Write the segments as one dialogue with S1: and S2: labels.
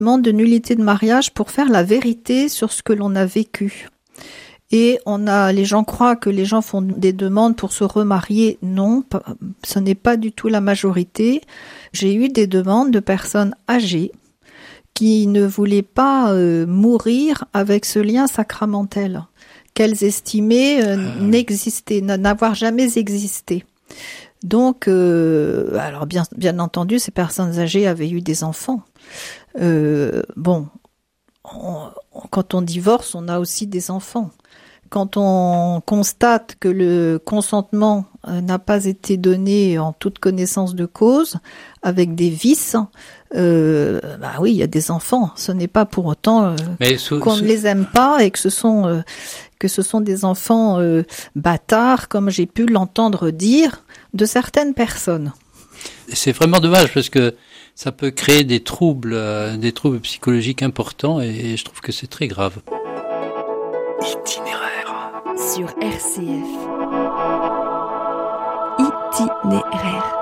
S1: demande de nullité de mariage pour faire la vérité sur ce que l'on a vécu. Et les gens croient que les gens font des demandes pour se remarier. Non, ce n'est pas du tout la majorité. J'ai eu des demandes de personnes âgées qui ne voulaient pas mourir avec ce lien sacramentel qu'elles estimaient n'avoir jamais existé. Donc, alors bien entendu, ces personnes âgées avaient eu des enfants. Quand on divorce, on a aussi des enfants. Quand on constate que le consentement n'a pas été donné en toute connaissance de cause, avec des vices, oui, il y a des enfants. Ce n'est pas pour autant qu'on ne les aime pas et que ce sont des enfants bâtards, comme j'ai pu l'entendre dire de certaines personnes.
S2: C'est vraiment dommage parce que ça peut créer des troubles psychologiques importants et je trouve que c'est très grave.
S3: Itinéraire sur RCF. Itinéraire.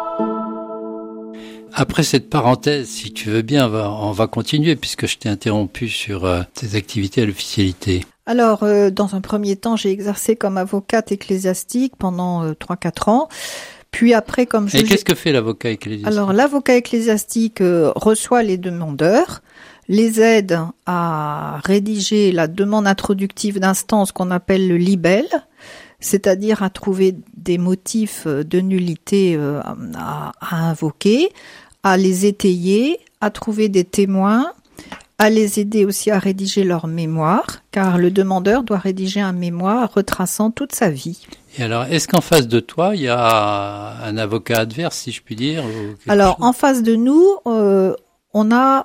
S2: Après cette parenthèse, si tu veux bien, on va continuer puisque je t'ai interrompu sur tes activités à l'officialité.
S1: Alors, dans un premier temps, j'ai exercé comme avocate ecclésiastique pendant 3-4 ans. Puis après, comme juge...
S2: Et qu'est-ce que fait l'avocat ecclésiastique ?
S1: Alors, l'avocat ecclésiastique reçoit les demandeurs, les aide à rédiger la demande introductive d'instance qu'on appelle le libelle, c'est-à-dire à trouver des motifs de nullité à invoquer, à les étayer, à trouver des témoins, à les aider aussi à rédiger leur mémoire, car le demandeur doit rédiger un mémoire retraçant toute sa vie.
S2: Et alors, est-ce qu'en face de toi, il y a un avocat adverse, si je puis dire
S1: Alors, en face de nous, on a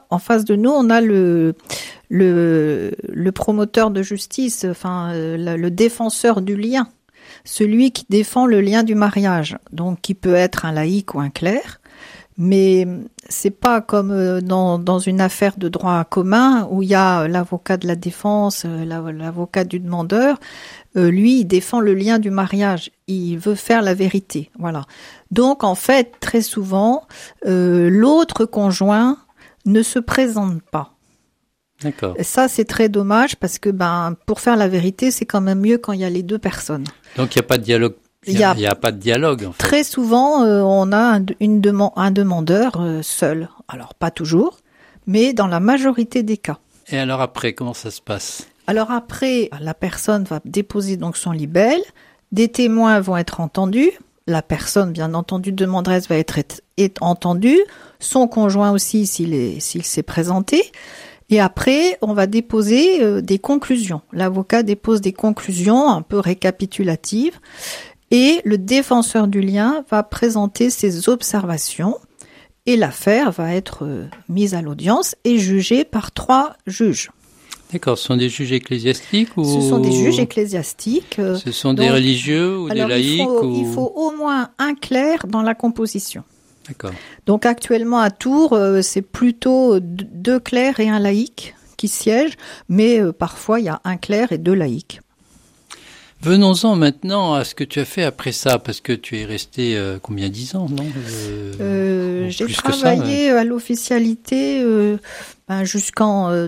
S1: le promoteur de justice, le défenseur du lien, celui qui défend le lien du mariage, donc qui peut être un laïc ou un clerc. Mais c'est pas comme dans une affaire de droit commun où il y a l'avocat de la défense, l'avocat du demandeur. Lui, il défend le lien du mariage. Il veut faire la vérité. Voilà. Donc, en fait, très souvent, l'autre conjoint ne se présente pas.
S2: D'accord.
S1: Et ça, c'est très dommage parce que, pour faire la vérité, c'est quand même mieux quand il y a les deux personnes.
S2: Donc, il n'y a pas de dialogue. Il n'y a pas de dialogue, en fait.
S1: Très souvent, on a un demandeur seul. Alors, pas toujours, mais dans la majorité des cas.
S2: Et alors après, comment ça se passe ?
S1: Alors après, la personne va déposer donc son libelle, des témoins vont être entendus, la personne, bien entendu, demanderesse va être entendue, son conjoint aussi s'il s'est présenté, et après, on va déposer des conclusions. L'avocat dépose des conclusions un peu récapitulatives, et le défenseur du lien va présenter ses observations et l'affaire va être mise à l'audience et jugée par 3 juges.
S2: D'accord, ce sont des juges ecclésiastiques ou...
S1: Ce sont des juges ecclésiastiques.
S2: Ce sont des religieux ou des laïcs
S1: il faut au moins un clerc dans la composition.
S2: D'accord.
S1: Donc actuellement à Tours, c'est plutôt 2 clercs et un laïc qui siègent, mais parfois il y a un clerc et 2 laïcs.
S2: Venons-en maintenant à ce que tu as fait après ça, parce que tu es resté combien, 10 ans, non
S1: J'ai travaillé à l'officialité jusqu'en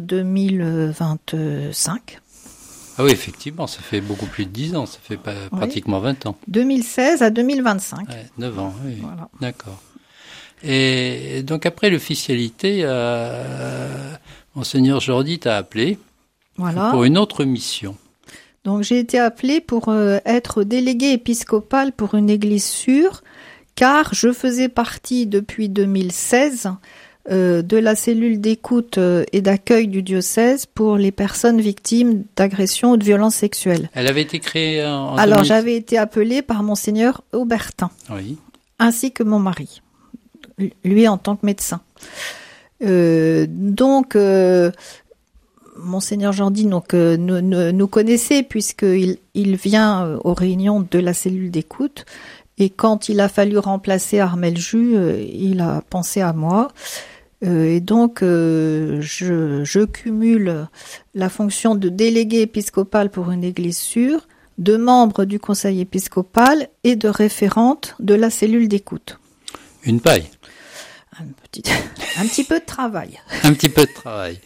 S1: 2025.
S2: Ah oui, effectivement, ça fait beaucoup plus de 10 ans, ça fait pratiquement 20 ans.
S1: 2016 à 2025.
S2: Ouais, 9 ans, oui,
S1: voilà.
S2: D'accord. Et donc après l'officialité, Monseigneur Jordi t'a appelé pour une autre mission.
S1: Donc j'ai été appelée pour être déléguée épiscopale pour une église sûre, car je faisais partie depuis 2016 de la cellule d'écoute et d'accueil du diocèse pour les personnes victimes d'agressions ou de violences sexuelles.
S2: Elle avait été créée en
S1: Alors j'avais été appelée par Monseigneur Aubertin,
S2: oui,
S1: ainsi que mon mari, lui en tant que médecin. Monseigneur Jordi nous connaissait puisqu'il vient aux réunions de la cellule d'écoute et quand il a fallu remplacer Armel Jus, il a pensé à moi et donc je cumule la fonction de délégué épiscopal pour une église sûre, de membre du conseil épiscopal et de référente de la cellule d'écoute.
S2: Une paille.
S1: un petit peu de travail.
S2: Un petit peu de travail.